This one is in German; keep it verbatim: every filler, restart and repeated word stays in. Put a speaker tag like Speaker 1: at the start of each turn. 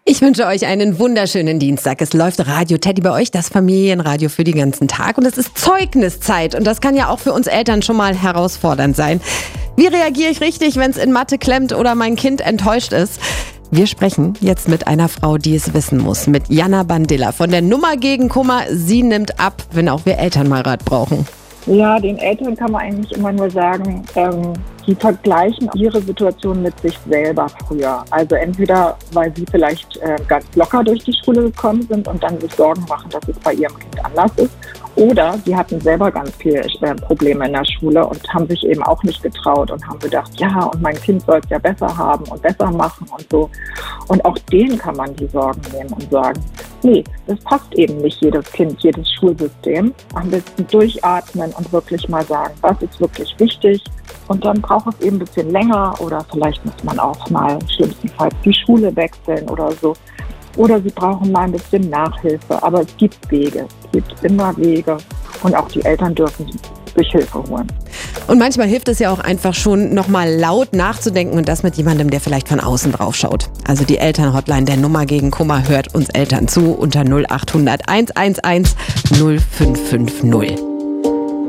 Speaker 1: Ich wünsche euch einen wunderschönen Dienstag. Es läuft Radio Teddy bei euch, das Familienradio für den ganzen Tag. Und es ist Zeugniszeit. Und das kann ja auch für uns Eltern schon mal herausfordernd sein. Wie reagiere ich richtig, wenn es in Mathe klemmt oder mein Kind enttäuscht ist? Wir sprechen jetzt mit einer Frau, die es wissen muss. Mit Jana Bandilla von der Nummer gegen Kummer. Sie nimmt ab, wenn auch wir Eltern mal Rat brauchen.
Speaker 2: Ja, den Eltern kann man eigentlich immer nur sagen, ähm, die vergleichen ihre Situation mit sich selber früher. Also entweder, weil sie vielleicht äh, ganz locker durch die Schule gekommen sind und dann sich Sorgen machen, dass es bei ihrem Kind anders ist. Oder sie hatten selber ganz viele äh, Probleme in der Schule und haben sich eben auch nicht getraut und haben gedacht, ja, und mein Kind soll es ja besser haben und besser machen und so. Und auch denen kann man die Sorgen nehmen und sagen, nee, das passt eben nicht jedes Kind, jedes Schulsystem. Am besten durchatmen und wirklich mal sagen, was ist wirklich wichtig. Und dann braucht es eben ein bisschen länger oder vielleicht muss man auch mal schlimmstenfalls die Schule wechseln oder so. Oder sie brauchen mal ein bisschen Nachhilfe. Aber es gibt Wege, es gibt immer Wege und auch die Eltern dürfen sich Hilfe holen.
Speaker 1: Und manchmal hilft es ja auch einfach schon, nochmal laut nachzudenken und das mit jemandem, der vielleicht von außen drauf schaut. Also die Elternhotline der Nummer gegen Kummer hört uns Eltern zu unter null acht hundert eins eins eins null fünf fünf null.